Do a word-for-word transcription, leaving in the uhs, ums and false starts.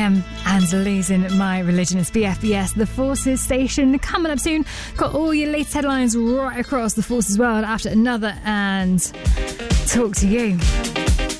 a.m. and losing my religion. It's B F B S, the Forces station. Coming up soon, got all your latest headlines right across the Forces world after another and talk to you.